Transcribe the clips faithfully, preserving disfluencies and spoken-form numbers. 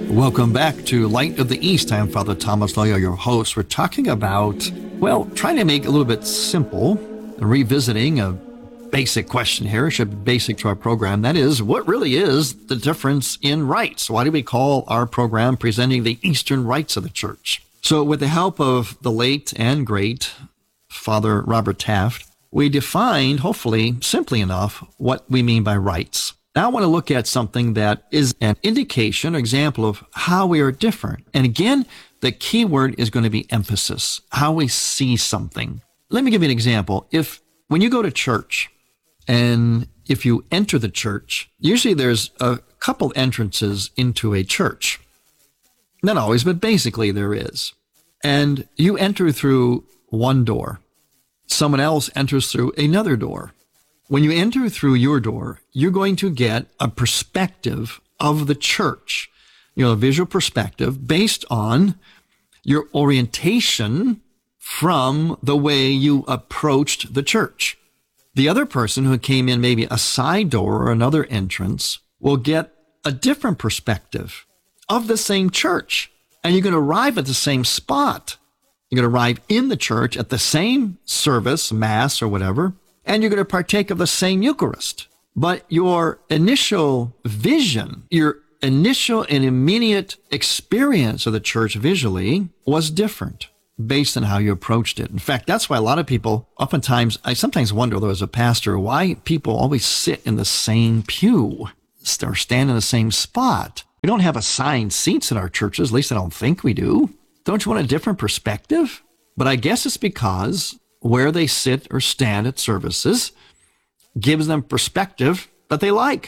Welcome back to Light of the East. I'm Father Thomas Loya, your host. We're talking about, well, trying to make it a little bit simple, revisiting a basic question here. It should be basic to our program. That is, what really is the difference in rites? Why do we call our program Presenting the Eastern Rites of the Church? So with the help of the late and great Father Robert Taft, we defined, hopefully simply enough, what we mean by rites. Now I want to look at something that is an indication, example of how we are different. And again, the key word is going to be emphasis, how we see something. Let me give you an example. If when you go to church and if you enter the church, usually there's a couple entrances into a church. Not always, but basically there is. And you enter through one door. Someone else enters through another door. When you enter through your door, you're going to get a perspective of the church, you know, a visual perspective based on your orientation from the way you approached the church. The other person who came in maybe a side door or another entrance will get a different perspective of the same church. And you're going to arrive at the same spot. You're going to arrive in the church at the same service, mass or whatever, and you're going to partake of the same Eucharist. But your initial vision, your initial and immediate experience of the church visually was different based on how you approached it. In fact, that's why a lot of people, oftentimes, I sometimes wonder, though, as a pastor, why people always sit in the same pew or stand in the same spot. We don't have assigned seats in our churches, at least I don't think we do. Don't you want a different perspective? But I guess it's because where they sit or stand at services gives them perspective that they like.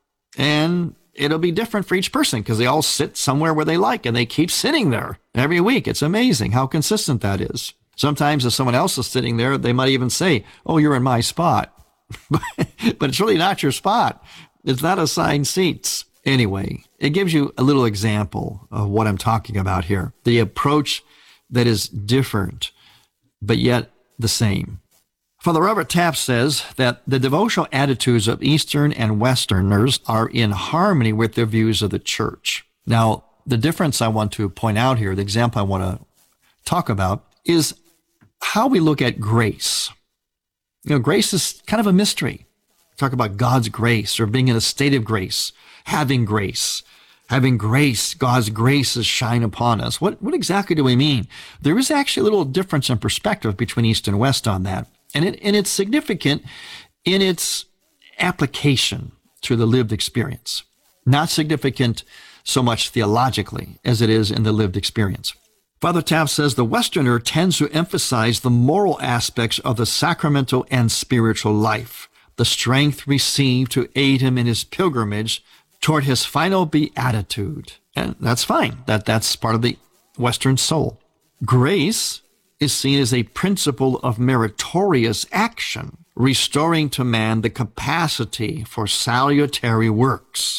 And it'll be different for each person because they all sit somewhere where they like and they keep sitting there every week. It's amazing how consistent that is. Sometimes if someone else is sitting there, they might even say, oh, you're in my spot. But it's really not your spot. It's not assigned seats. Anyway, it gives you a little example of what I'm talking about here. The approach that is different, but yet the same. Father Robert Taft says that the devotional attitudes of Eastern and Westerners are in harmony with their views of the church. Now, the difference I want to point out here, the example I want to talk about, is how we look at grace. You know, grace is kind of a mystery. Talk about God's grace or being in a state of grace, having grace. Having grace, God's grace is shine upon us. What, what exactly do we mean? There is actually a little difference in perspective between East and West on that. And, it, and it's significant in its application to the lived experience. Not significant so much theologically as it is in the lived experience. Father Taft says the Westerner tends to emphasize the moral aspects of the sacramental and spiritual life, the strength received to aid him in his pilgrimage toward his final beatitude. And that's fine. That, that's part of the Western soul. Grace is seen as a principle of meritorious action, restoring to man the capacity for salutary works.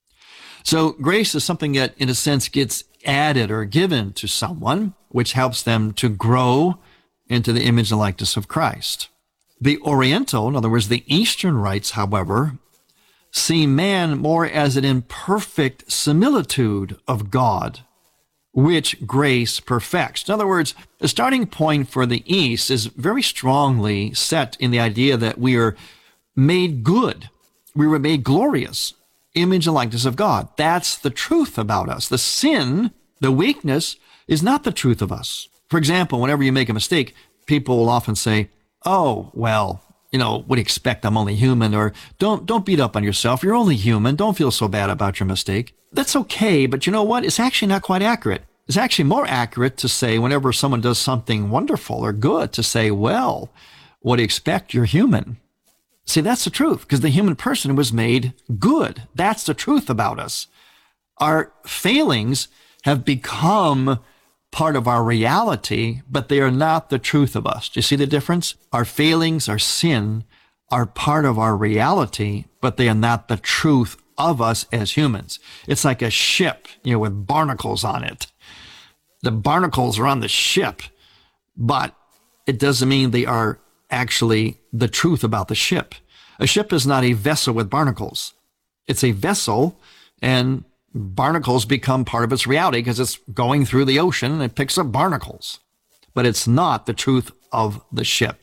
So grace is something that, in a sense, gets added or given to someone, which helps them to grow into the image and likeness of Christ. The Oriental, in other words, the Eastern rites, however, see man more as an imperfect similitude of God, which grace perfects. In other words, the starting point for the East is very strongly set in the idea that we are made good. We were made glorious, image and likeness of God. That's the truth about us. The sin, the weakness, is not the truth of us. For example, whenever you make a mistake, people will often say, oh, well, you know, what do you expect? I'm only human. Or don't, don't beat up on yourself. You're only human. Don't feel so bad about your mistake. That's okay. But you know what? It's actually not quite accurate. It's actually more accurate to say whenever someone does something wonderful or good to say, well, what do you expect? You're human. See, that's the truth because the human person was made good. That's the truth about us. Our failings have become part of our reality, but they are not the truth of us. Do you see the difference? Our failings, our sin, are part of our reality, but they are not the truth of us as humans. It's like a ship, you know, with barnacles on it. The barnacles are on the ship, but it doesn't mean they are actually the truth about the ship. A ship is not a vessel with barnacles. It's a vessel, and barnacles become part of its reality because it's going through the ocean and it picks up barnacles. But it's not the truth of the ship.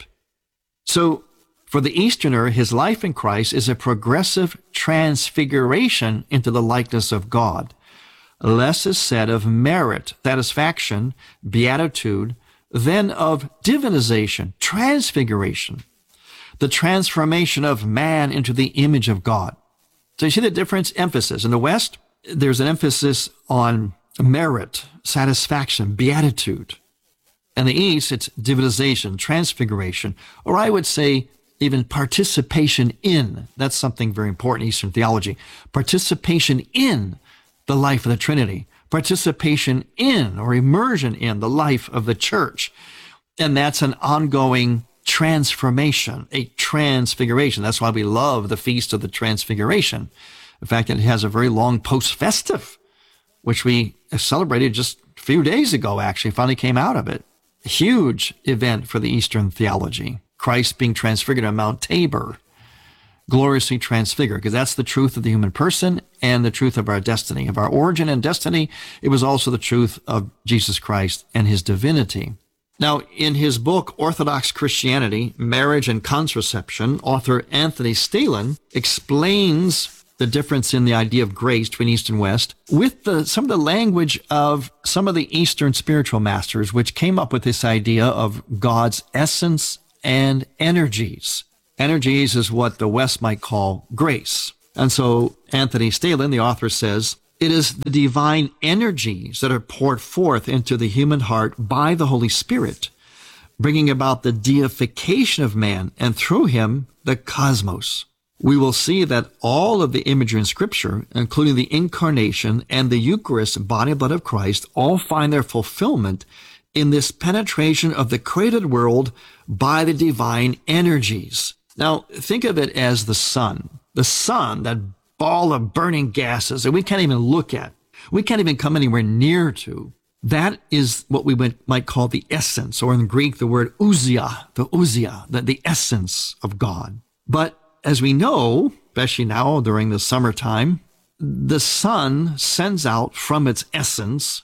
So for the Easterner, his life in Christ is a progressive transfiguration into the likeness of God. Less is said of merit, satisfaction, beatitude, than of divinization, transfiguration, the transformation of man into the image of God. So you see the difference? Emphasis. In the West, there's an emphasis on merit, satisfaction, beatitude. In the East, it's divinization, transfiguration, or I would say even participation in. That's something very important in Eastern theology. Participation in the life of the Trinity, participation in or immersion in the life of the church. And that's an ongoing transformation, a transfiguration. That's why we love the Feast of the Transfiguration. In fact, it has a very long post-festive, which we celebrated just a few days ago, actually, finally came out of it. A huge event for the Eastern theology. Christ being transfigured on Mount Tabor, gloriously transfigured, because that's the truth of the human person and the truth of our destiny, of our origin and destiny. It was also the truth of Jesus Christ and his divinity. Now, in his book, Orthodox Christianity, Marriage and Contraception, author Anthony Stalen explains the difference in the idea of grace between East and West with the, some of the language of some of the Eastern spiritual masters, which came up with this idea of God's essence and energies. Energies is what the West might call grace. And so Anthony Stalen, the author, says, it is the divine energies that are poured forth into the human heart by the Holy Spirit, bringing about the deification of man and through him, the cosmos. We will see that all of the imagery in Scripture, including the incarnation and the Eucharist, body and blood of Christ, all find their fulfillment in this penetration of the created world by the divine energies. Now, think of it as the sun. The sun, that ball of burning gases that we can't even look at, we can't even come anywhere near to. That is what we might call the essence, or in Greek, the word ousia, the ousia, the, the essence of God. But as we know, especially now during the summertime, the sun sends out from its essence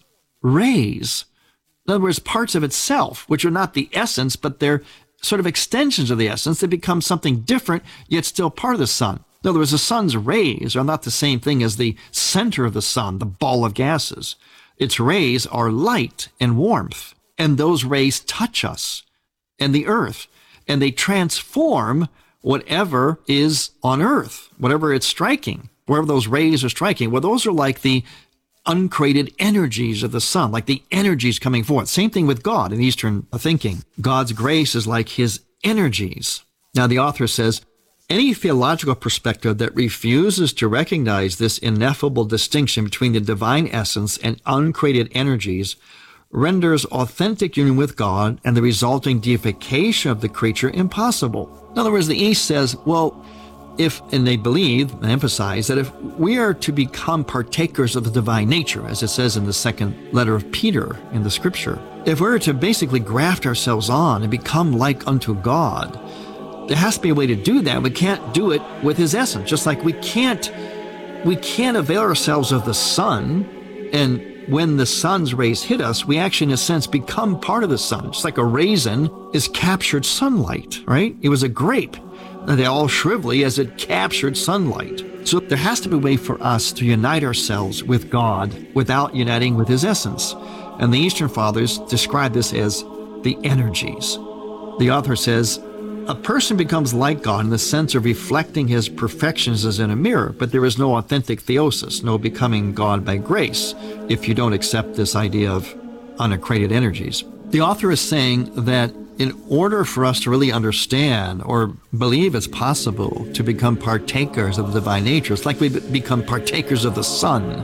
rays. In other words, parts of itself, which are not the essence, but they're sort of extensions of the essence. They become something different, yet still part of the sun. In other words, the sun's rays are not the same thing as the center of the sun, the ball of gases. Its rays are light and warmth, and those rays touch us and the earth, and they transform whatever is on earth, whatever it's striking, wherever those rays are striking. Well, those are like the uncreated energies of the sun, like the energies coming forth. Same thing with God in Eastern thinking. God's grace is like his energies. Now, the author says, any theological perspective that refuses to recognize this ineffable distinction between the divine essence and uncreated energies renders authentic union with God and the resulting deification of the creature impossible. In other words, the East says, well, if, and they believe and emphasize that if we are to become partakers of the divine nature, as it says in the second letter of Peter in the scripture, if we're to basically graft ourselves on and become like unto God, there has to be a way to do that. We can't do it with his essence, just like we can't, we can't avail ourselves of the sun, and when the sun's rays hit us, we actually, in a sense, become part of the sun. Just like a raisin is captured sunlight, right? It was a grape. They all shrivelly as it captured sunlight. So there has to be a way for us to unite ourselves with God without uniting with his essence. And the Eastern Fathers describe this as the energies. The author says, a person becomes like God in the sense of reflecting his perfections as in a mirror, but there is no authentic theosis, no becoming God by grace, if you don't accept this idea of uncreated energies. The author is saying that in order for us to really understand or believe it's possible to become partakers of the divine nature, it's like we become partakers of the sun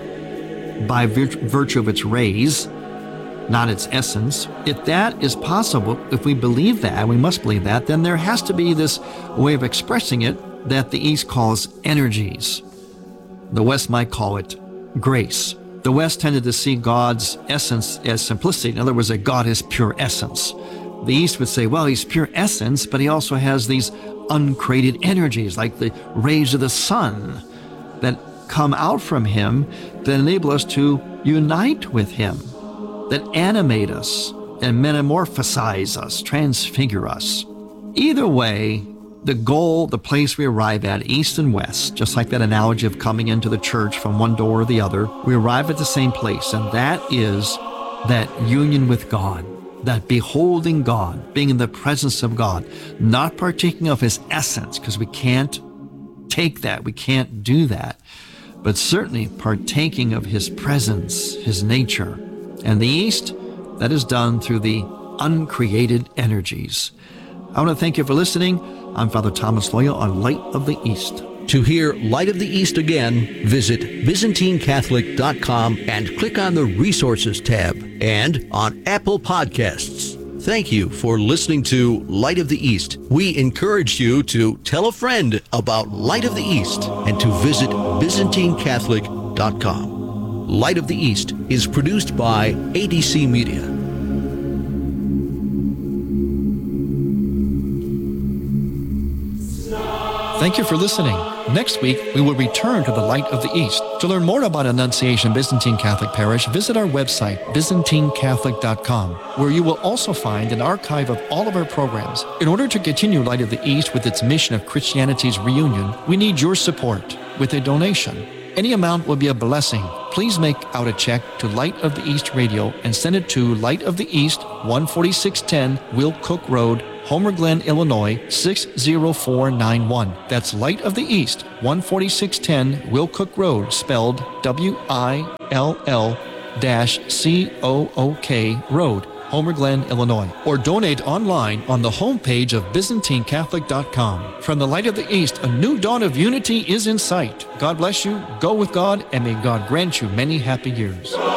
by virtue of its rays, not its essence. If that is possible, if we believe that, we must believe that, then there has to be this way of expressing it that the East calls energies. The West might call it grace. The West tended to see God's essence as simplicity. In other words, that God is pure essence. The East would say, well, he's pure essence, but he also has these uncreated energies, like the rays of the sun that come out from him that enable us to unite with him, that animate us and metamorphosize us, transfigure us. Either way, the goal, the place we arrive at, east and west, just like that analogy of coming into the church from one door or the other, we arrive at the same place, and that is that union with God, that beholding God, being in the presence of God, not partaking of his essence, because we can't take that, we can't do that, but certainly partaking of his presence, his nature. And the East, that is done through the uncreated energies. I want to thank you for listening. I'm Father Thomas Loya on Light of the East. To hear Light of the East again, visit Byzantine Catholic dot com and click on the Resources tab, and on Apple Podcasts. Thank you for listening to Light of the East. We encourage you to tell a friend about Light of the East and to visit Byzantine Catholic dot com. Light of the East is produced by A D C Media. Thank you for listening. Next week, we will return to the Light of the East. To learn more about Annunciation Byzantine Catholic Parish, visit our website, Byzantine Catholic dot com, where you will also find an archive of all of our programs. In order to continue Light of the East with its mission of Christianity's reunion, we need your support with a donation. Any amount will be a blessing. Please make out a check to Light of the East Radio and send it to Light of the East, one forty-six ten Will Cook Road, Homer Glen, Illinois, six zero four nine one. That's Light of the East, one forty-six ten Will Cook Road, spelled W I L L C O O K Road, Homer Glen, Illinois. Or donate online on the homepage of Byzantine Catholic dot com. From the Light of the East, a new dawn of unity is in sight. God bless you, go with God, and may God grant you many happy years.